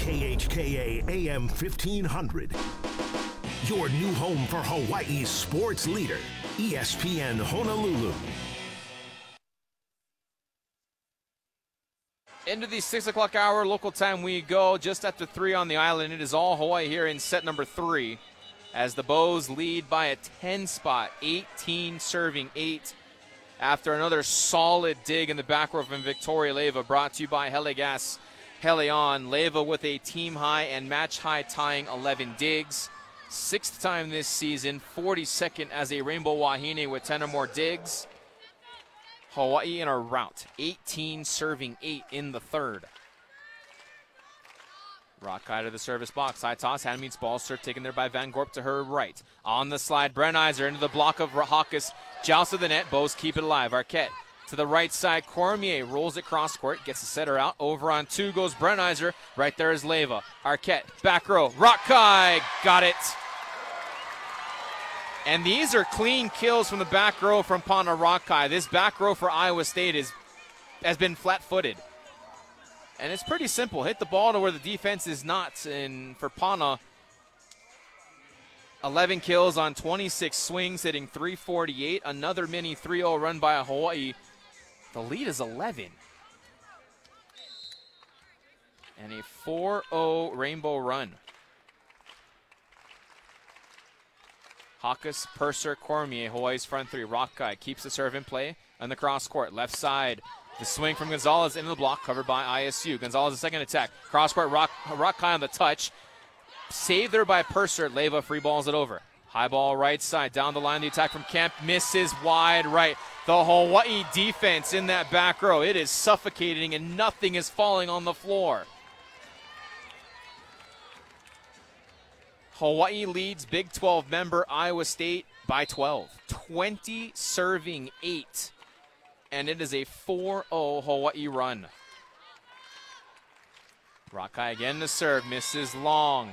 KHKA AM 1500. Your new home for Hawaii's sports leader, ESPN Honolulu. Into the 6 o'clock hour, local time we go, just after 3 on the island. It is all Hawaii here in set number 3 as the Bows lead by a 10 spot, 18 serving 8. After another solid dig in the back row from Victoria Leva, brought to you by Hele Gas, Hele On. Leva with a team high and match high tying 11 digs. 6th time this season, 42nd as a Rainbow Wahine with 10 or more digs. Hawaii in a rout, 18 serving 8 in the third. Rockeye to the service box. High toss, hand meets ball, serve taken there by Van Gorp to her right. On the slide, Brenizer into the block of Hawkes. Joust to the net, Bows keep it alive. Arquette to the right side, Cormier rolls it cross court, gets the setter out. Over on 2 goes Brenizer. Right there is Leva. Arquette, back row, Rockeye, got it. And these are clean kills from the back row from Pana Rockeye. This back row for Iowa State has been flat-footed. And it's pretty simple. Hit the ball to where the defense is not. And for Pana, 11 kills on 26 swings, hitting .348. Another mini 3-0 run by Hawaii. The lead is 11. And a 4-0 Rainbow run. Hawkes, Purser, Cormier, Hawaii's front 3. Rockeye keeps the serve in play on the cross court. Left side, the swing from Gonzalez into the block, covered by ISU. Gonzalez's second attack. Cross court, Rockeye on the touch. Saved there by Purser. Leva free balls it over. High ball right side, down the line, the attack from Kemp. Misses wide right. The Hawaii defense in that back row. It is suffocating and nothing is falling on the floor. Hawaii leads Big 12 member Iowa State by 12. 20 serving 8. And it is a 4-0 Hawaii run. Rockeye again to serve. Misses long.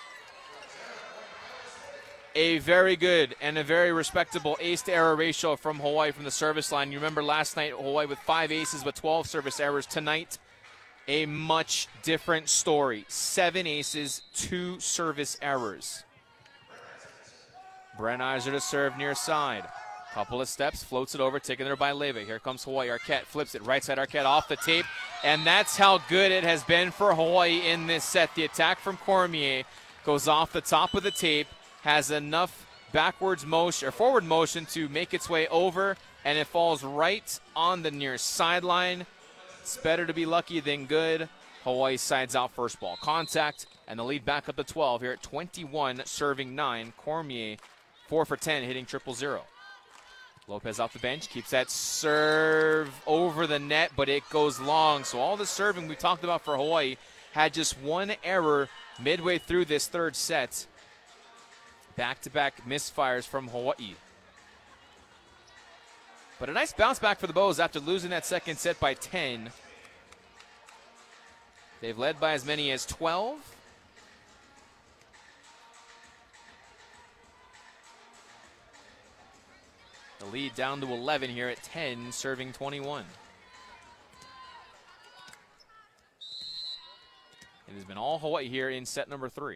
A very good and a very respectable ace-to-error ratio from Hawaii from the service line. You remember last night, Hawaii with 5 aces with 12 service errors. Tonight, a much different story. 7 aces, 2 service errors. Brenizer to serve near side. Couple of steps, floats it over, taken there by Leva. Here comes Hawaii. Arquette flips it. Right side Arquette off the tape. And that's how good it has been for Hawaii in this set. The attack from Cormier goes off the top of the tape, has enough backwards motion or forward motion to make its way over, and it falls right on the near sideline. It's better to be lucky than good. Hawaii sides out first ball contact, and the lead back up to 12 here at 21, serving 9. Cormier, 4 for 10, hitting 0-0. Lopez off the bench, keeps that serve over the net, but it goes long. So all the serving we talked about for Hawaii had just one error midway through this third set. Back-to-back misfires from Hawaii. But a nice bounce back for the Bows after losing that second set by 10. They've led by as many as 12. The lead down to 11 here at 10, serving 21. It has been all Hawaii here in set number 3.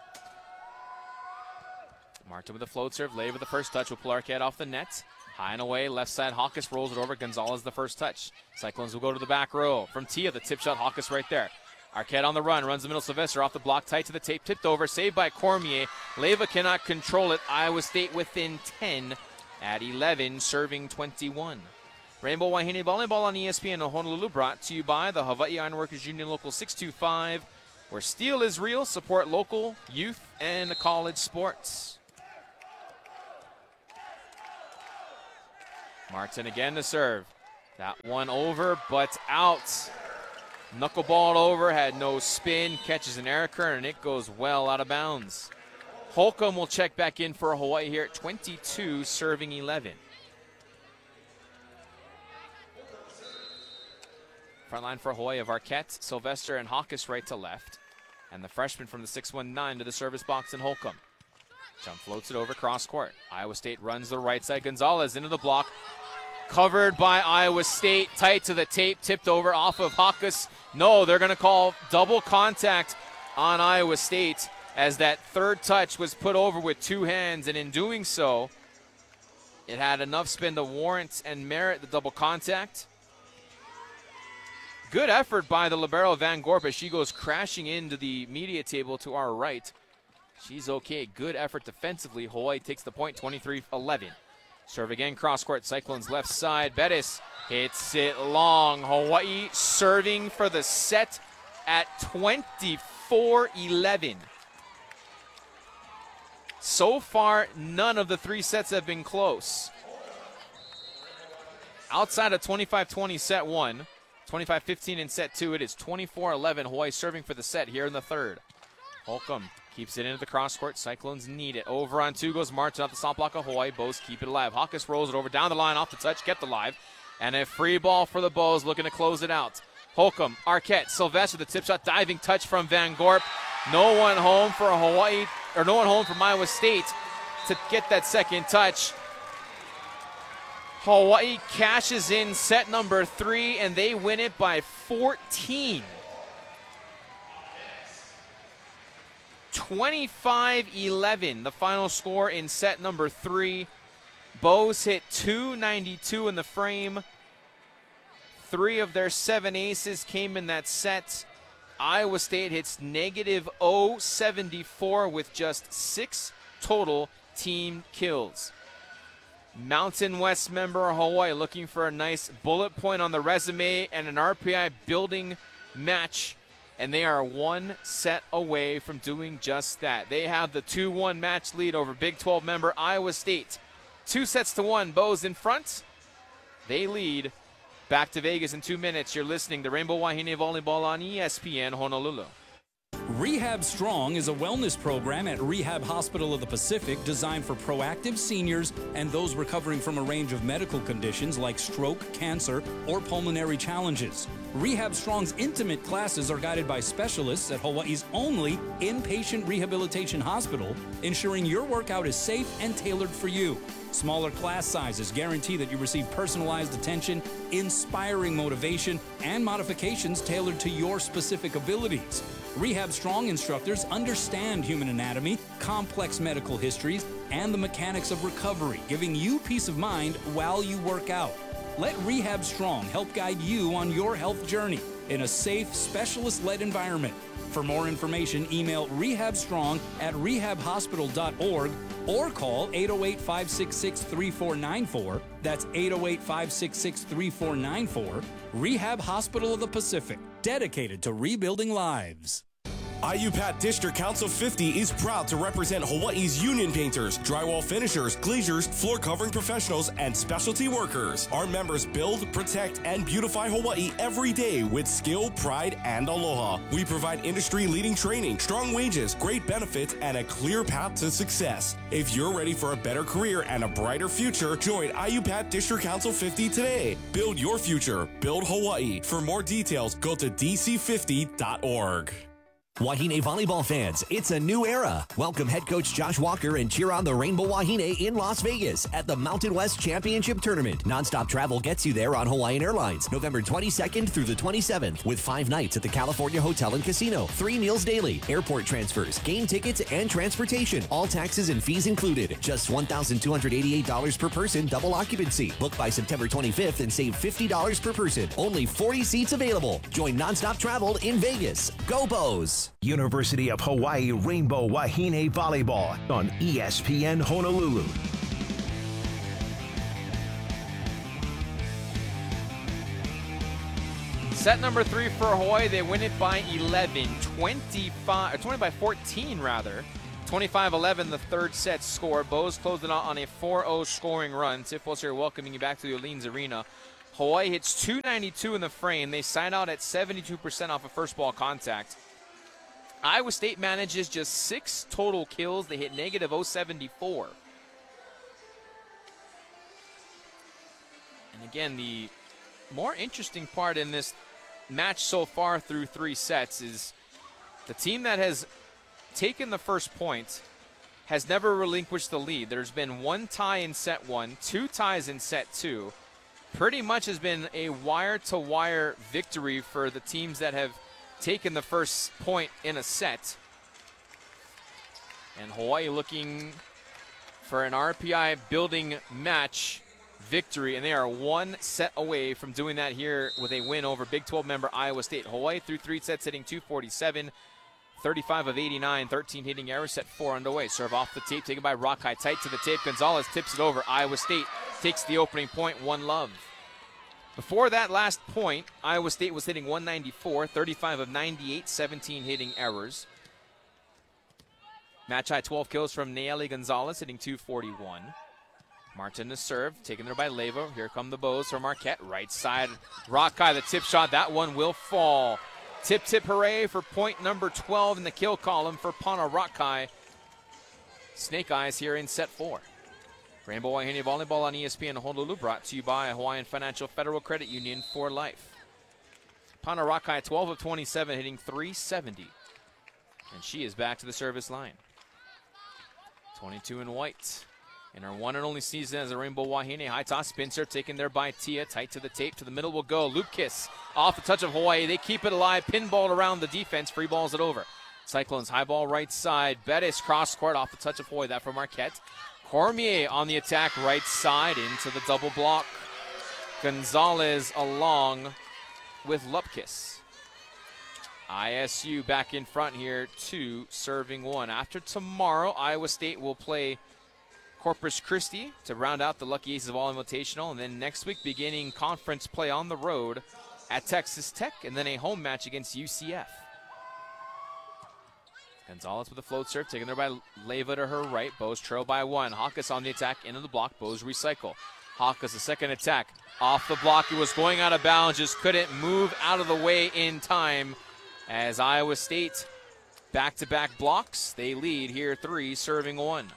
Martin with a float serve. Leva the first touch will pull Arquette off the net. High and away, left side, Hawkes rolls it over. Gonzalez the first touch. Cyclones will go to the back row. From Tia, the tip shot, Hawkes right there. Arquette on the run, runs the middle, Sylvester off the block, tight to the tape, tipped over, saved by Cormier. Leva cannot control it. Iowa State within 10 at 11, serving 21. Rainbow Wahine Volleyball on ESPN Honolulu, brought to you by the Hawaii Ironworkers Union Local 625, where steel is real. Support local youth and college sports. Martin again to serve. That one over, but out. Knuckleballed over, had no spin, catches an error current, and it goes well out of bounds. Holcomb will check back in for Hawaii here at 22, serving 11. Front line for Hawaii of Arquette, Sylvester, and Hawkes right to left. And the freshman from the 619 to the service box in Holcomb. Jump floats it over cross court. Iowa State runs the right side. Gonzalez into the block. Covered by Iowa State. Tight to the tape. Tipped over off of Hawkes. No, they're going to call double contact on Iowa State as that third touch was put over with two hands, and in doing so, it had enough spin to warrant and merit the double contact. Good effort by the libero Van Gorp as she goes crashing into the media table to our right. She's okay. Good effort defensively. Hawaii takes the point, 23-11. Serve again, cross-court, Cyclones left side. Bettis hits it long. Hawaii serving for the set at 24-11. So far, none of the three sets have been close. Outside of 25-20 set one, 25-15 in set two, it is 24-11. Hawaii serving for the set here in the third. Holcomb keeps it into the cross-court. Cyclones need it. Over on two goes Martin off the stop block of Hawaii. Bows keep it alive. Hawkins rolls it over down the line off the touch, kept alive. And a free ball for the Bows looking to close it out. Holcomb, Arquette, Sylvester, the tip shot, diving touch from Van Gorp. No one home for Hawaii, or no one home from Iowa State to get that second touch. Hawaii cashes in set number 3, and they win it by 14. 25-11, the final score in set number 3. Bows hit 292 in the frame. 3 of their 7 aces came in that set. Iowa State hits negative 074 with just 6 total team kills. Mountain West member Hawaii looking for a nice bullet point on the resume and an RPI building match, and they are 1 set away from doing just that. They have the 2-1 match lead over Big 12 member Iowa State. 2-1, Bows in front. They lead. Back to Vegas in 2 minutes. You're listening to Rainbow Wahine Volleyball on ESPN Honolulu. Rehab Strong is a wellness program at Rehab Hospital of the Pacific designed for proactive seniors and those recovering from a range of medical conditions like stroke, cancer, or pulmonary challenges. Rehab Strong's intimate classes are guided by specialists at Hawaii's only inpatient rehabilitation hospital, ensuring your workout is safe and tailored for you. Smaller class sizes guarantee that you receive personalized attention, inspiring motivation, and modifications tailored to your specific abilities. Rehab Strong instructors understand human anatomy, complex medical histories, and the mechanics of recovery, giving you peace of mind while you work out. Let Rehab Strong help guide you on your health journey in a safe, specialist-led environment. For more information, email rehabstrong@rehabhospital.org or call 808-566-3494. That's 808-566-3494. Rehab Hospital of the Pacific, dedicated to rebuilding lives. IUPAT District Council 50 is proud to represent Hawaii's union painters, drywall finishers, glaziers, floor covering professionals, and specialty workers. Our members build, protect, and beautify Hawaii every day with skill, pride, and aloha. We provide industry-leading training, strong wages, great benefits, and a clear path to success. If you're ready for a better career and a brighter future, join IUPAT District Council 50 today. Build your future. Build Hawaii. For more details, go to dc50.org. Wahine volleyball fans, it's a new era. Welcome head coach Josh Walker and cheer on the Rainbow Wahine in Las Vegas at the Mountain West Championship Tournament. Nonstop travel gets you there on Hawaiian Airlines, November 22nd through the 27th, with 5 nights at the California Hotel and Casino, 3 meals daily, airport transfers, game tickets, and transportation. All taxes and fees included. Just $1,288 per person, double occupancy. Book by September 25th and save $50 per person. Only 40 seats available. Join Nonstop Travel in Vegas. Go Bows! University of Hawaii Rainbow Wahine Volleyball on ESPN Honolulu. Set number 3 for Hawaii. They win it by 11, 20 by 14 rather. 25-11, the third set score. Bows closed it out on a 4-0 scoring run. Tiff here welcoming you back to the Orleans Arena. Hawaii hits 292 in the frame. They sign out at 72% off of first ball contact. Iowa State manages just 6 total kills. They hit negative 074. And again, the more interesting part in this match so far through 3 sets is the team that has taken the first point has never relinquished the lead. There's been 1 tie in set 1, 2 ties in set 2. Pretty much has been a wire-to-wire victory for the teams that have taken the first point in a set. And Hawaii looking for an RPI building match victory, and they are one set away from doing that here with a win over Big 12 member Iowa State. Hawaii through 3 sets hitting 247, 35 of 89, 13 hitting errors, set 4 underway. Serve off the tape, taken by Rockeye, tight to the tape. Gonzalez tips it over. Iowa State takes the opening point, 1-love. Before that last point, Iowa State was hitting 194, 35 of 98, 17 hitting errors. Match high 12 kills from Nayeli Gonzalez, hitting 241. Martin to serve, taken there by Leyva. Here come the bows from Marquette. Right side, Rockeye, the tip shot. That one will fall. Tip, hooray for point number 12 in the kill column for Pana Rockeye. Snake Eyes here in set 4. Rainbow Wahine Volleyball on ESPN Honolulu, brought to you by Hawaiian Financial Federal Credit Union for life. Pana Rockeye, 12 of 27, hitting 370. And she is back to the service line. 22 in white. In her one and only season as a Rainbow Wahine, high toss spin serve taken there by Tia. Tight to the tape, to the middle will go. Loop kiss off the touch of Hawaii. They keep it alive. Pinball around the defense. Free balls it over. Cyclones high ball right side. Bettis cross court off the touch of Hawaii. That from Marquette. Cormier on the attack right side into the double block. Gonzalez along with Lupkis. ISU back in front here, 2 serving 1. After tomorrow, Iowa State will play Corpus Christi to round out the Lucky Aces of All Invitational, and then next week beginning conference play on the road at Texas Tech, and then a home match against UCF. Gonzalez with a float serve, taken there by Leyva to her right. Bows trail by 1. Hawkes on the attack, into the block. Bows recycle. Hawkes, the second attack, off the block. He was going out of bounds, just couldn't move out of the way in time. As Iowa State back-to-back blocks, they lead here 3, serving 1.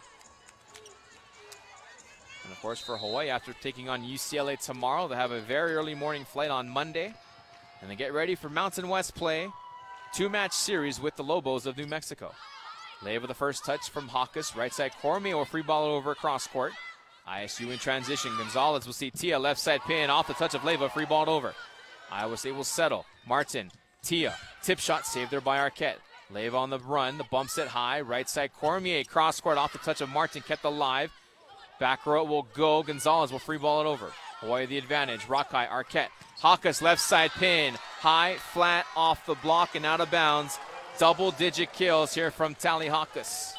And of course for Hawaii, after taking on UCLA tomorrow, they have a very early morning flight on Monday. And they get ready for Mountain West play. 2-match series with the Lobos of New Mexico. Leyva the first touch from Hawkes. Right side Cormier will free ball it over cross court. ISU in transition. Gonzalez will see Tia left side pin off the touch of Leyva. Free ball it over. Iowa State will settle. Martin. Tia, tip shot saved there by Arquette. Leyva on the run, the bump set high. Right side Cormier, cross court off the touch of Martin, kept alive. Back row will go. Gonzalez will free ball it over. Hawaii the advantage. Rockeye, Arquette. Hawkes left side pin. High, flat, off the block and out of bounds. Double-digit kills here from Tally Hawkes.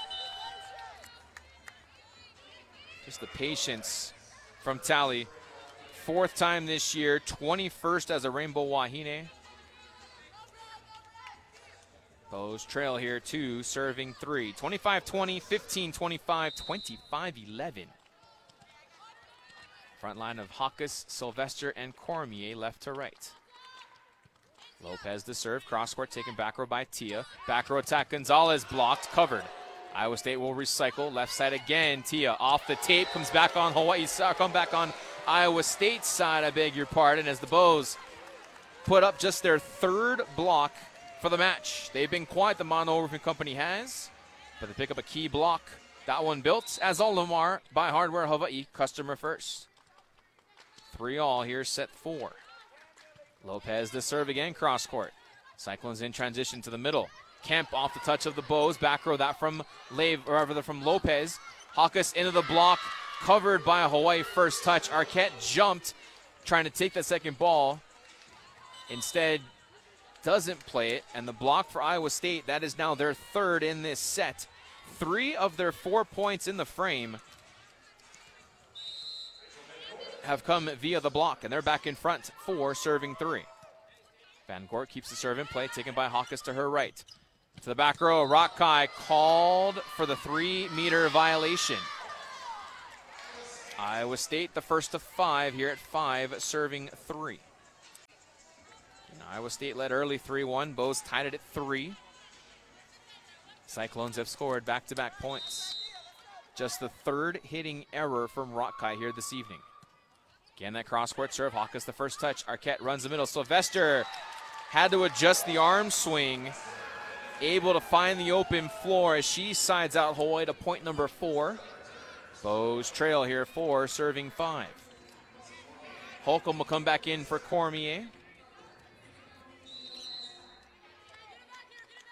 Just the patience from Tally. 4th time this year, 21st as a Rainbow Wahine. Bows trail here 2, serving 3. 25-20, 15-25, 25-11. Front line of Hawkes, Sylvester, and Cormier left to right. Lopez to serve. Cross court taken back row by Tia. Back row attack. Gonzalez blocked, covered. Iowa State will recycle. Left side again. Tia off the tape. Comes back on Hawaii's side. Come back on Iowa State's side, I beg your pardon, as the Bows put up just their 3rd block for the match. They've been quiet, the Mono Roofing Company has, but they pick up a key block. That one built, as Olimar, by Hardware Hawaii, customer first. 3-all here, set 4. Lopez to serve again, cross court. Cyclones in transition to the middle. Kemp off the touch of the Bows. Back row, that from from Lopez. Hawkes into the block, covered by a Hawaii first touch. Arquette jumped, trying to take that second ball. Instead, doesn't play it, and the block for Iowa State, that is now their 3rd in this set. 3 of their 4 points in the frame have come via the block, and they're back in front 4, serving 3. Van Gort keeps the serve in play, taken by Hawkes to her right. To the back row, Rockeye called for the 3-meter violation. Iowa State, the first of 5 here at 5, serving 3. Iowa State led early 3-1. Bows tied it at 3. Cyclones have scored back-to-back points. Just the 3rd hitting error from Rockeye here this evening. Again, that cross-court serve. Hawkes the first touch. Arquette runs the middle. Sylvester had to adjust the arm swing. Able to find the open floor as she sides out Hawaii to point number 4. Bows trail here 4, serving 5. Holcomb will come back in for Cormier.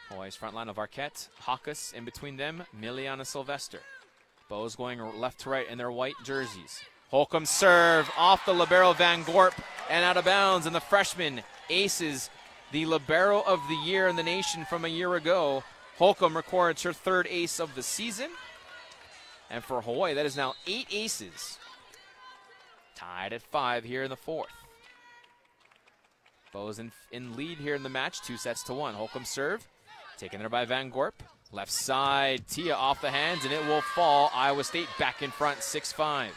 Hawaii's front line of Arquette, Hawkus, in between them, Miliana Sylvester. Bows going left to right in their white jerseys. Holcomb serve off the libero Van Gorp and out of bounds, and the freshman aces the libero of the year in the nation from a year ago. Holcomb records her 3rd ace of the season. And for Hawaii, that is now 8 aces. Tied at 5 here in the 4th. Bows in lead here in the match, 2-1. Holcomb serve, taken there by Van Gorp. Left side, Tia off the hands, and it will fall. Iowa State back in front, 6-5.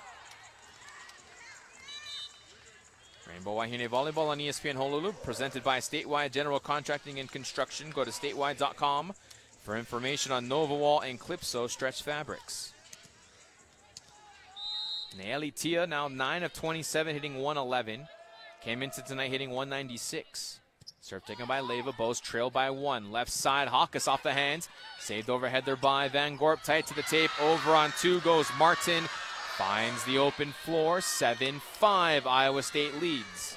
Rainbow Wahine Volleyball on ESPN Honolulu, presented by Statewide General Contracting and Construction. Go to statewide.com for information on Novawall and Clipso stretch fabrics. Naeli Tia now 9 of 27, hitting 111. Came into tonight hitting 196. Serve taken by Leva. Bows trailed by 1. Left side, Hawkus off the hands. Saved overhead there by Van Gorp. Tight to the tape. Over on 2 goes Martin. Finds the open floor. 7-5. Iowa State leads.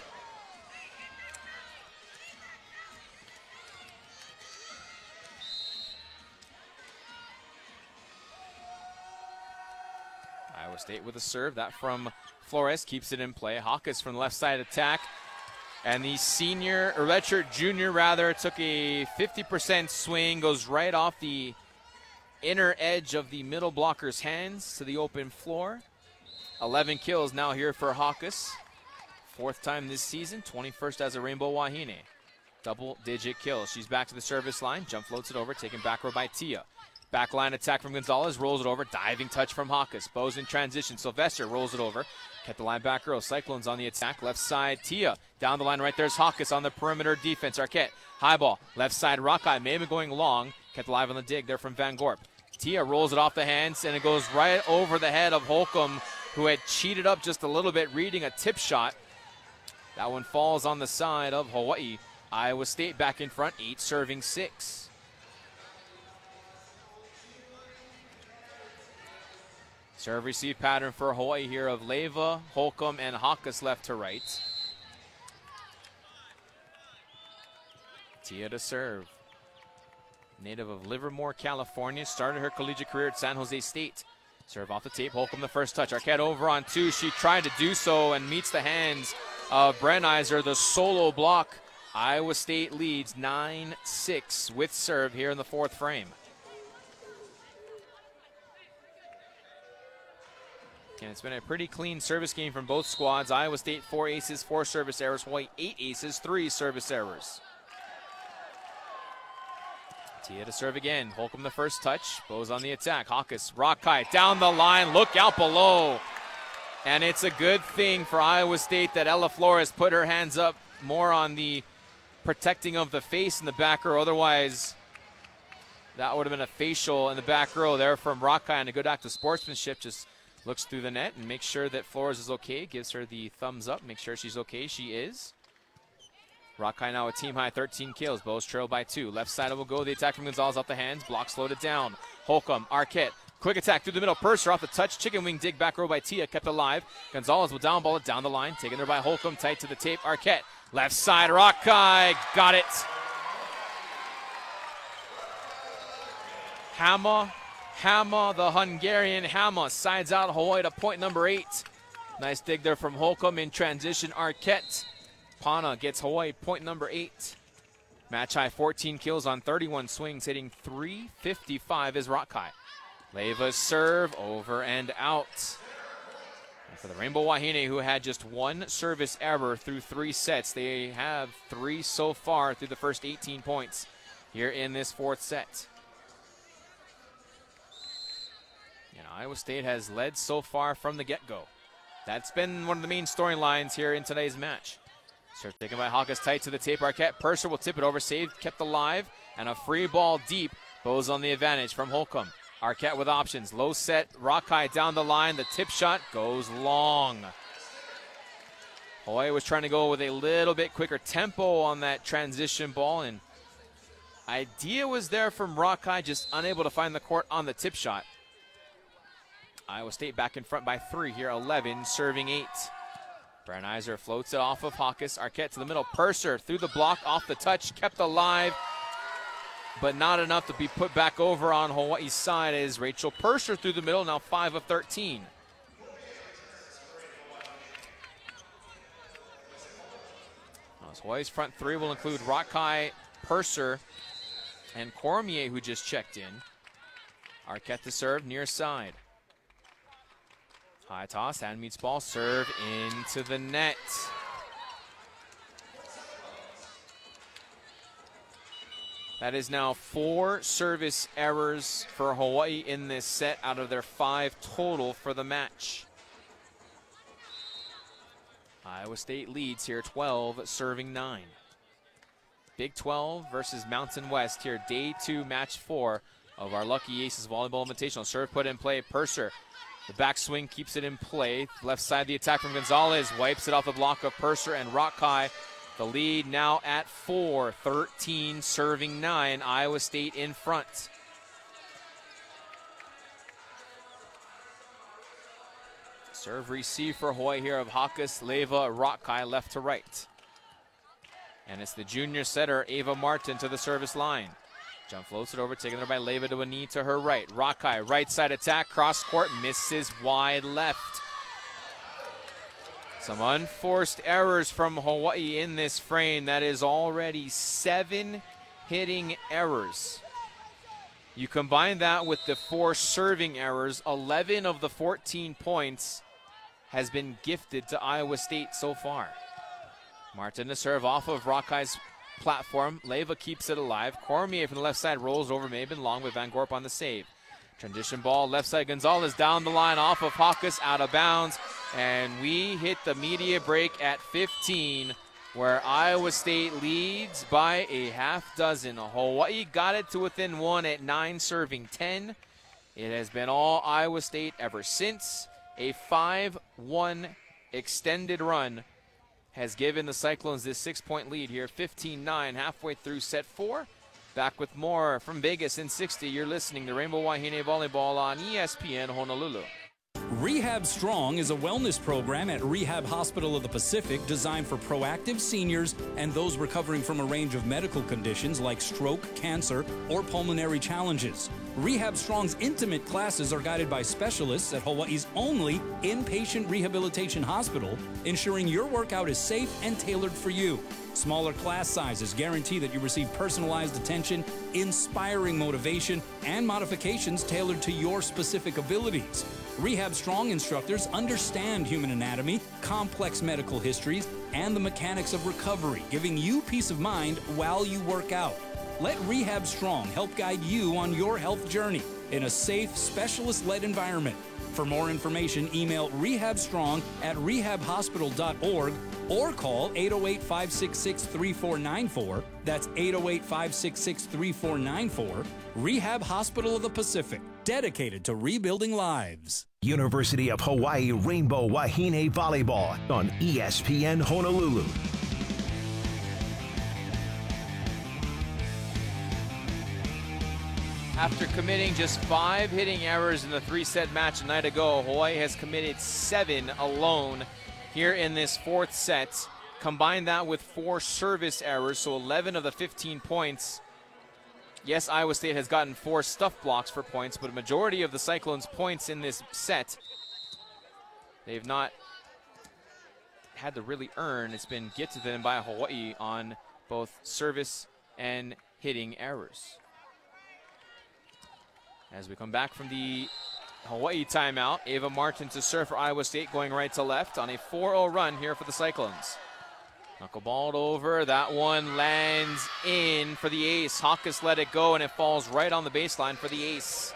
Iowa State with a serve. That from Flores keeps it in play. Hawkus from the left side attack. And the senior, or redshirt junior rather, took a 50% swing, goes right off the inner edge of the middle blocker's hands to the open floor. 11 kills now here for Hawkus. 4th time this season, 21st as a Rainbow Wahine. Double-digit kills. She's back to the service line. Jump floats it over, taken back row by Tia. Backline attack from Gonzalez, rolls it over. Diving touch from Hawkus. Bows in transition. Sylvester rolls it over. Kept the line back row. Cyclones on the attack. Left side, Tia. Down the line right there's Hawkus on the perimeter defense. Arquette, high ball. Left side, Rockeye may have been going long. Kept alive on the dig there from Van Gorp. Tia rolls it off the hands, and it goes right over the head of Holcomb, who had cheated up just a little bit, reading a tip shot. That one falls on the side of Hawaii. Iowa State back in front, 8-6. Serve receive pattern for Hawaii here of Leva, Holcomb, and Hawkus left to right. Tia to serve. Native of Livermore, California. Started her collegiate career at San Jose State. Serve off the tape. Holcomb the first touch. Arquette over on 2. She tried to do so and meets the hands of Brenizer. The solo block. Iowa State leads 9-6 with serve here in the 4th frame. And it's been a pretty clean service game from both squads. Iowa State 4 aces, 4 service errors. Hawaii 8 aces, 3 service errors. Tia to serve again. Holcomb the first touch. Bows on the attack. Hawkus, Rockeye down the line. Look out below. And it's a good thing for Iowa State that Ella Flores put her hands up more on the protecting of the face in the back row. Otherwise, that would have been a facial in the back row there from Rockeye, and a good act of sportsmanship. Just looks through the net and makes sure that Flores is okay. Gives her the thumbs up. Make sure she's okay. She is. Rockeye now a team-high 13 kills. Bows trailed by 2. Left side will go. The attack from Gonzalez off the hands. Block slowed it down. Holcomb, Arquette. Quick attack through the middle. Purser off the touch. Chicken wing dig back row by Tia. Kept alive. Gonzalez will down ball it down the line. Taken there by Holcomb. Tight to the tape. Arquette. Left side. Rockeye. Got it. Hama, the Hungarian Hama, sides out Hawaii to point number 8. Nice dig there from Holcomb in transition. Arquette. Pana gets Hawaii point number 8. Match high 14 kills on 31 swings, hitting .355 is Rockeye. Leva's serve over and out. And for the Rainbow Wahine, who had just 1 service error through 3 sets, they have 3 so far through the first 18 points here in this 4th set. And Iowa State has led so far from the get-go. That's been one of the main storylines here in today's match. Serve taken by Hawkus, tight to the tape. Arquette. Purser will tip it over, saved, kept alive, and a free ball deep. Bows on the advantage from Holcomb. Arquette with options. Low set, Rockeye down the line. The tip shot goes long. Hawaii was trying to go with a little bit quicker tempo on that transition ball, and idea was there from Rockeye, just unable to find the court on the tip shot. Iowa State back in front by 3 here, 11, serving 8. Brenizer floats it off of Hawkus. Arquette to the middle. Purser through the block, off the touch, kept alive. but not enough to be put back over on Hawaii's side as Rachel Purser through the middle, now 5 of 13. Hawaii's front three will include Rakai, Purser, and Cormier, who just checked in. Arquette to serve, near side. High toss, hand meets ball, serve into the net. That is now 4 service errors for Hawaii in this set out of their 5 total for the match. Iowa State leads here 12, serving 9. Big 12 versus Mountain West here, day 2, match 4 of our Lucky Aces Volleyball Invitational. Serve put in play, Purser. The backswing keeps it in play. Left side the attack from Gonzalez, wipes it off the block of Purser and Rakai. The lead now at 4, 13 serving 9, Iowa State in front. Serve receive for Hawaii here of Hakas, Leva, Rakai left to right. And it's the junior setter, Ava Martin, to the service line. Jump floats it over, taken there by Leva to a knee to her right. Rakai, right side attack, cross court, misses wide left. Some unforced errors from Hawaii in this frame. That is already 7 hitting errors. You combine that with the 4 serving errors, 11 of the 14 points has been gifted to Iowa State so far. Martin to serve off of Rakai's platform. Leva keeps it alive. Cormier from the left side rolls over Maben Long with Van Gorp on the save. Transition ball, left side Gonzalez down the line off of Hakas, out of bounds. And we hit the media break at 15, where Iowa State leads by a half dozen. Hawaii got it to within 1 at 9, serving 10. It has been all Iowa State ever since. A 5-1 extended run has given the Cyclones this 6-point lead here, 15-9, halfway through set 4. Back with more from Vegas in 60. You're listening to Rainbow Wahine Volleyball on ESPN Honolulu. Rehab Strong is a wellness program at Rehab Hospital of the Pacific designed for proactive seniors and those recovering from a range of medical conditions like stroke, cancer, or pulmonary challenges. Rehab Strong's intimate classes are guided by specialists at Hawaii's only inpatient rehabilitation hospital, ensuring your workout is safe and tailored for you. Smaller class sizes guarantee that you receive personalized attention, inspiring motivation, and modifications tailored to your specific abilities. Rehab Strong instructors understand human anatomy, complex medical histories, and the mechanics of recovery, giving you peace of mind while you work out. Let Rehab Strong help guide you on your health journey in a safe, specialist-led environment. For more information, email rehabstrong@rehabhospital.org or call 808-566-3494. That's 808-566-3494. Rehab Hospital of the Pacific, dedicated to rebuilding lives. University of Hawaii Rainbow Wahine Volleyball on ESPN Honolulu. After committing just 5 hitting errors in the 3-set match a night ago, Hawaii has committed 7 alone here in this 4th set. Combine that with 4 service errors, so 11 of the 15 points. Yes, Iowa State has gotten 4 stuff blocks for points, but a majority of the Cyclones' points in this set, they've not had to really earn. It's been gifted to them by Hawaii on both service and hitting errors. As we come back from the Hawaii timeout, Ava Martin to serve for Iowa State, going right to left on a 4-0 run here for the Cyclones. Knuckleballed over, that one lands in for the ace. Hakas let it go, and it falls right on the baseline for the ace.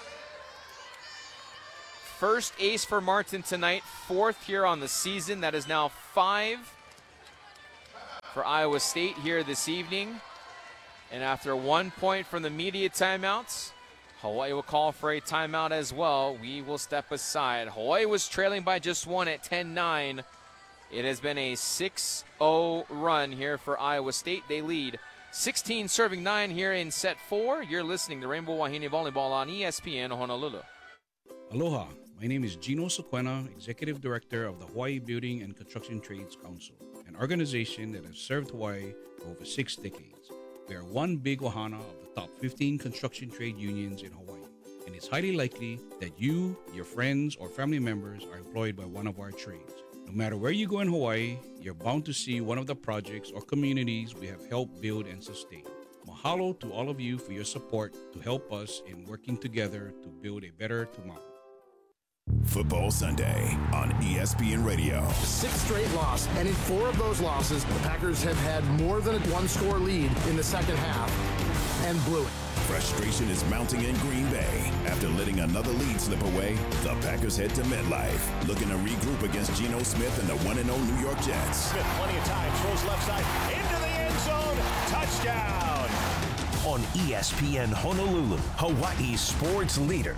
First ace for Martin tonight, 4th here on the season. That is now 5 for Iowa State here this evening. And after 1 point from the media timeouts, Hawaii will call for a timeout as well. We will step aside. Hawaii was trailing by just 1 at 10-9. It has been a 6-0 run here for Iowa State. They lead 16 serving 9 here in set 4. You're listening to Rainbow Wahine Volleyball on ESPN Honolulu. Aloha, my name is Gino Sequena, Executive Director of the Hawaii Building and Construction Trades Council, an organization that has served Hawaii for over 6 decades. We are one big ohana of the top 15 construction trade unions in Hawaii, and it's highly likely that you, your friends, or family members are employed by one of our trades. No matter where you go in Hawaii, you're bound to see one of the projects or communities we have helped build and sustain. Mahalo to all of you for your support to help us in working together to build a better tomorrow. Football Sunday on ESPN Radio. Sixth straight loss, and in 4 of those losses, the Packers have had more than a one-score lead in the second half and blew it. Frustration is mounting in Green Bay. After letting another lead slip away, the Packers head to MetLife, looking to regroup against Geno Smith and the 1-0 New York Jets. Smith plenty of time, throws left side, into the end zone, touchdown! On ESPN Honolulu, Hawaii's sports leader.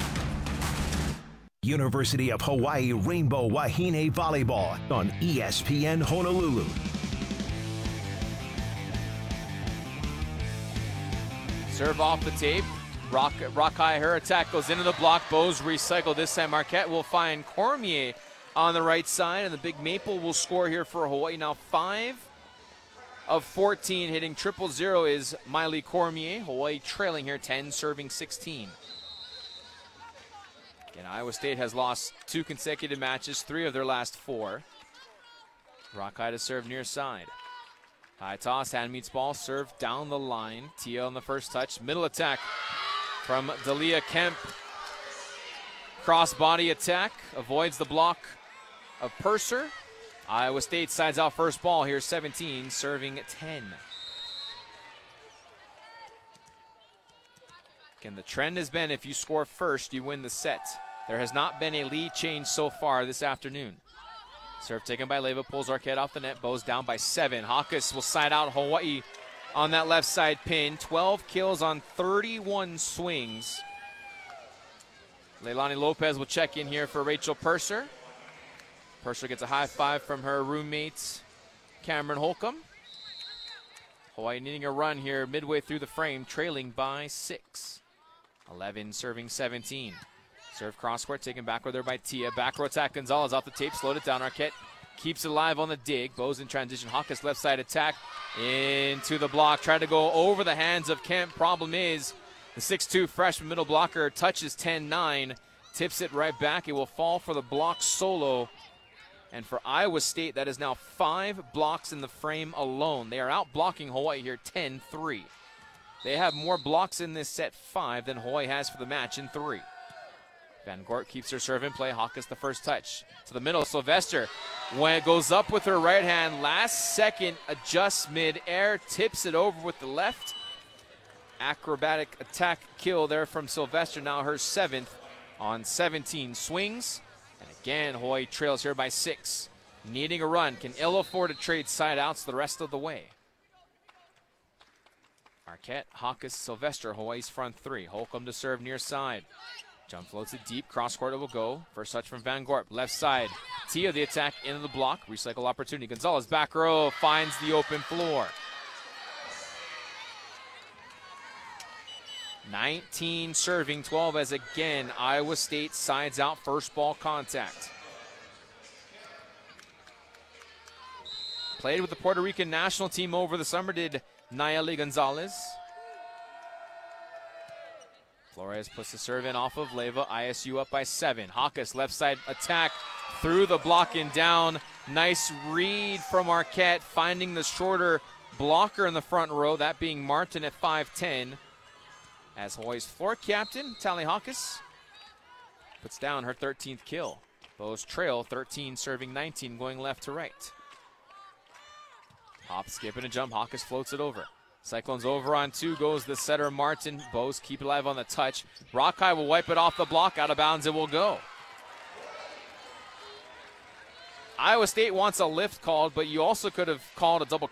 University of Hawaii Rainbow Wahine Volleyball on ESPN Honolulu. Serve off the tape. Rock High, her attack goes into the block. Bose recycled. This time Marquette will find Cormier on the right side, and the Big Maple will score here for Hawaii. Now 5 of 14 hitting 000 is Miley Cormier. Hawaii trailing here 10, serving 16. Again, Iowa State has lost 2 consecutive matches, 3 of their last 4. Rock High to serve near side. High toss, hand meets ball, serve down the line. Tia on the first touch. Middle attack from Dalia Kemp. Cross body attack, avoids the block of Purser. Iowa State sides out first ball here, 17, serving 10. Again, the trend has been if you score first, you win the set. There has not been a lead change so far this afternoon. Serve taken by Leyva, pulls Arquette off the net. Bows down by 7. Hawkes will side out Hawaii on that left side pin. 12 kills on 31 swings. Leilani Lopez will check in here for Rachel Purser. Purser gets a high five from her roommate, Cameron Holcomb. Hawaii needing a run here midway through the frame, trailing by 6. 11 serving 17. Serve cross court, taken backward there by Tia. Back row attack, Gonzalez off the tape, slowed it down. Arquette keeps it alive on the dig. Bows in transition. Hawkes left side attack into the block. Tried to go over the hands of Kemp. Problem is the 6'2 freshman middle blocker touches 10-9. Tips it right back. It will fall for the block solo. And for Iowa State, that is now 5 blocks in the frame alone. They are out blocking Hawaii here 10-3. They have more blocks in this set 5 than Hawaii has for the match in 3. Van Gort keeps her serve in play. Hawkes the first touch. To the middle, Sylvester. When it goes up with her right hand, last second adjusts mid-air, tips it over with the left. Acrobatic attack kill there from Sylvester, now her 7th on 17 swings. And again, Hawaii trails here by 6. Needing a run, can ill afford to trade side outs the rest of the way. Arquette, Hawkes, Sylvester, Hawaii's front 3. Holcomb to serve near side. Jump floats it deep, cross court it will go. First touch from Van Gorp, left side. Tia the attack into the block, recycle opportunity. Gonzalez back row finds the open floor. 19 serving 12 as again Iowa State sides out first ball contact. Played with the Puerto Rican national team over the summer, did Nayeli Gonzalez. Flores puts the serve in off of Leyva. ISU up by 7. Hawkes left side attack through the block and down. Nice read from Arquette, finding the shorter blocker in the front row, that being Martin at 5'10". As Hawaii's floor captain, Tally Hawkes, puts down her 13th kill. Bows trail 13 serving 19, going left to right. Hop, skip, and a jump. Hawkes floats it over. Cyclones over on 2 goes the setter Martin. Bows keep it alive on the touch. Rock High will wipe it off the block. Out of bounds it will go. Iowa State wants a lift called, but you also could have called a double